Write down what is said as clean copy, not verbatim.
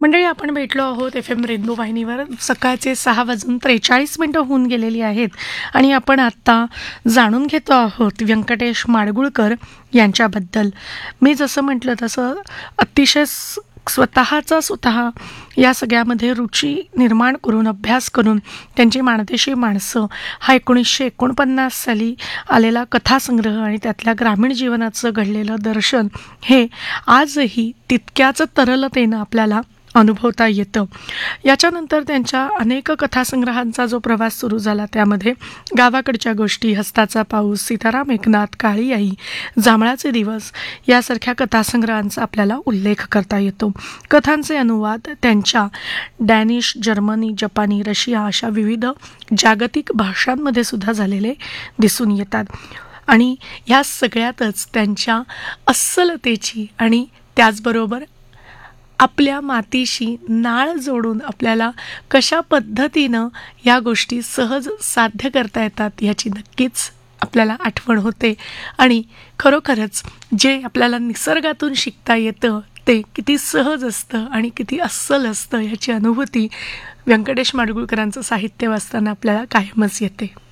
मंडळी, आपण भेटलो आहोत FM रेनबो वाहिनीवर. सकाळचे 6:43 होऊन गेलेली आहेत आणि आपण आत्ता जाणून घेतो आहोत व्यंकटेश माडगुळकर यांच्याबद्दल. मी जसं म्हटलं तसं अतिशय स्वतः या सगळ्यामध्ये रुची निर्माण करून, अभ्यास करून त्यांची माणदेशी माणसं हा 1949 साली आलेला कथासंग्रह आणि त्यातल्या ग्रामीण जीवनाचं घडलेलं दर्शन हे आजही तितक्याच तरलतेनं आपल्याला अनुभवता येतं. याच्यानंतर त्यांच्या अनेक कथासंग्रहांचा जो प्रवास सुरू झाला त्यामध्ये गावाकडच्या गोष्टी, हस्ताचा पाऊस, सीताराम एकनाथ, काळी आई, जांभळाचे दिवस यासारख्या कथासंग्रहांचा आपल्याला उल्लेख करता येतो. कथांचे अनुवाद त्यांच्या डॅनिश, जर्मनी, जपानी, रशिया अशा विविध जागतिक भाषांमध्ये सुद्धा झालेले दिसून येतात. आणि ह्या सगळ्यातच त्यांच्या अस्सलतेची आणि त्याचबरोबर आपल्या मातीशी नाळ जोडून आपल्याला कशा पद्धतीनं या गोष्टी सहज साध्य करता येतात याची नक्कीच आपल्याला आठवण होते. आणि खरोखरच जे आपल्याला निसर्गातून शिकता येतं ते किती सहज असतं आणि किती अस्सल असतं याची अनुभूती व्यंकटेश माडगुळकरांचं साहित्य वाचताना आपल्याला कायमच येते.